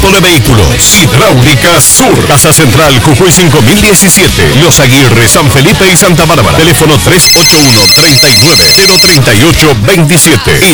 lavado de vehículos. Hidráulica Sur. Casa Central Jujuy 5017. Los Aguirre, San Felipe y Santa Bárbara. Teléfono 381-39-038-27.